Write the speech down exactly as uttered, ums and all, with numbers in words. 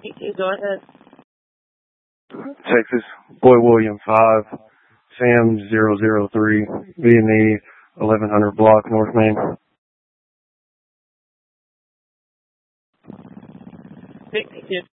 Go ahead. Texas, Boy William five, Sam zero zero three, Vietnamese eleven hundred block, North Main. Thank you.